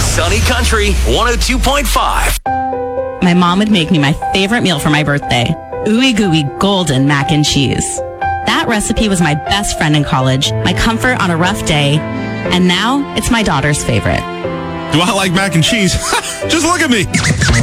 Sunny Country 102.5. My mom would make me my favorite meal for my birthday, ooey gooey golden mac and cheese. That recipe was my best friend in college, my comfort on a rough day, and now it's my daughter's favorite. Do I like mac and cheese? Just look at me.